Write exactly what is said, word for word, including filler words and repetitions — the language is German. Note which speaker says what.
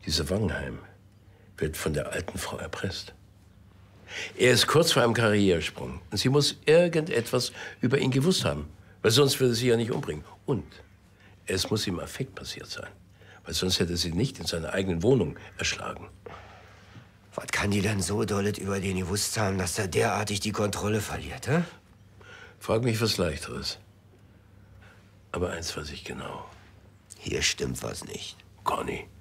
Speaker 1: Dieser Wangenheim wird von der alten Frau erpresst. Er ist kurz vor einem Karrieresprung. Und sie muss irgendetwas über ihn gewusst haben. Weil sonst würde sie ja nicht umbringen. Und es muss im Affekt passiert sein. Weil sonst hätte sie nicht in seiner eigenen Wohnung erschlagen.
Speaker 2: Was kann die denn so dollet über den gewusst haben, dass er derartig die Kontrolle verliert, hä?
Speaker 1: Frag mich was Leichteres. Aber eins weiß ich genau.
Speaker 2: Hier stimmt was nicht.
Speaker 1: Conny.